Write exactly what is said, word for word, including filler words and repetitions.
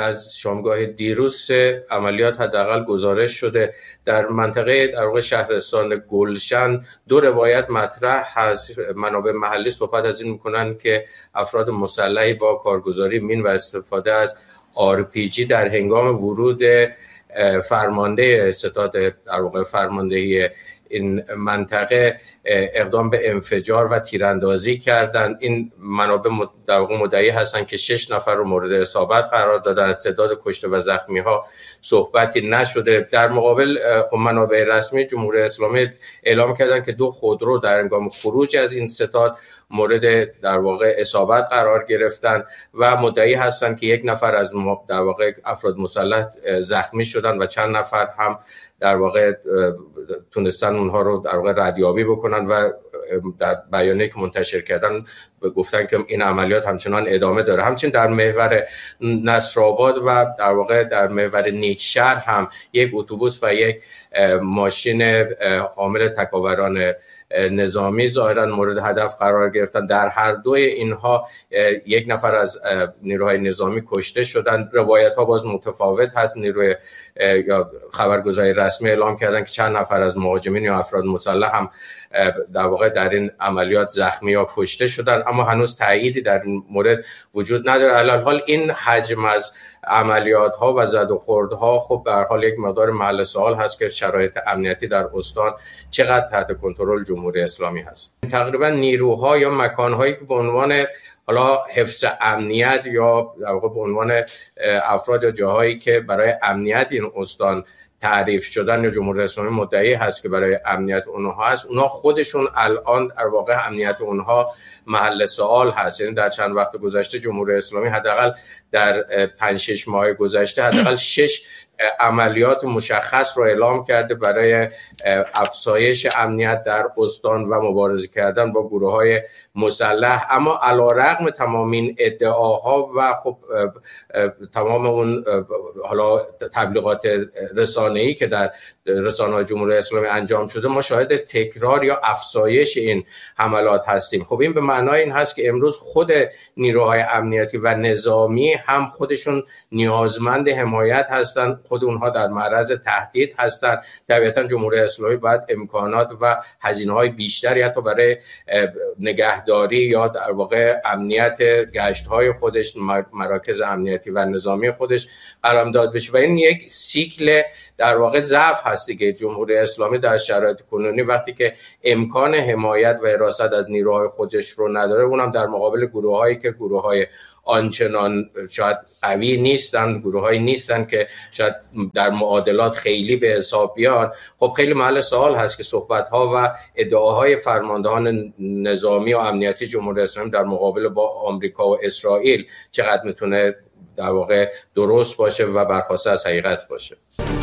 از شامگاه دیروز سه عملیات حداقل گزارش شده در منطقه در واقع شهرستان گلشن. دو روایت مطرح هست، منابع محلی صحبت از این میکنن که افراد مسلحی با کارگزاری مین و استفاده از آر پی جی در هنگام ورود فرمانده ستاد در واقع فرماندهی این منطقه اقدام به انفجار و تیراندازی کردند. این منابع در واقع مدعی هستند که شش نفر رو مورد اصابت قرار دادن. تعداد کشته و زخمی ها صحبتی نشده. در مقابل خب منابع رسمی جمهوری اسلامی اعلام کردند که دو خودرو در هنگام خروج از این ستاد مورد در واقع اصابت قرار گرفتن و مدعی هستند که یک نفر از در واقع افراد مسلح زخمی شدن و چند نفر هم در واقع تونستن اونها رو در واقع ردیابی بکنن و در بیانیه‌ای که منتشر کردن گفتن که این عملیات همچنان ادامه داره. همچنین در محور نصرآباد و در واقع در محور نیکشهر هم یک اتوبوس و یک ماشین حامل تکاوران نظامی ظاهرا مورد هدف قرار گرفتن. در هر دوی اینها یک نفر از نیروهای نظامی کشته شدند. روایت ها باز متفاوت هست. نیروی یا خبرگزاری رسمی اعلام کردن که چند نفر از مهاجمین یا افراد مسلح هم در واقع در این عملیات زخمی یا کشته شدند، اما هنوز تأییدی در این مورد وجود نداره. علاوه حال این حجم از عملیات ها و زد و خورد ها خب به هر حال یک مقدار محل سوال هست که شرایط امنیتی در استان چقدر تحت کنترل جمهوری اسلامی هست. تقریبا نیروها یا مکان هایی که به عنوان حالا حفظ امنیت یا در واقع به عنوان افراد یا جاهایی که برای امنیت این استان تعریف شدن یا جمهوری اسلامی مدعی هست که برای امنیت اونها هست، اونها خودشون الان در واقع امنیت اونها محل سوال هست. یعنی در چند وقت گذشته جمهوری اسلامی حداقل در پنج شش ماه گذشته حداقل شش عملیات مشخص رو اعلام کرده برای افزایش امنیت در استان و مبارزه کردن با گروه‌های مسلح. اما علیرغم تمام این ادعاها و خب تمام اون حالا تبلیغات رسانه‌ای که در رسانه‌های جمهوری اسلامی انجام شده، ما شاهد تکرار یا افزایش این حملات هستیم. خب این به معنای این هست که امروز خود نیروهای امنیتی و نظامی هم خودشون نیازمند حمایت هستند، خود اونها در معرض تهدید هستند. طبیعتا جمهوری اسلامی باید امکانات و هزینه‌های بیشتری حتی برای نگهداری یا در واقع امنیت گشت‌های خودش، مراکز امنیتی و نظامی خودش قلمداد بشه و این یک سیکل در واقع ضعف هست دیگه. جمهوری اسلامی در شرایط کنونی وقتی که امکان حمایت و حراست از نیروهای خودش رو نداره، اونم در مقابل گروه‌هایی که گروه‌های آنچنان شاید قوی نیستن، گروه‌هایی نیستن که شاید در معادلات خیلی به حساب بیان، خب خیلی محل سوال هست که صحبت‌ها و ادعاهای فرماندهان نظامی و امنیتی جمهوری اسلامی در مقابل با آمریکا و اسرائیل چقدر میتونه در واقع درست باشه و برخواسته از حقیقت باشه.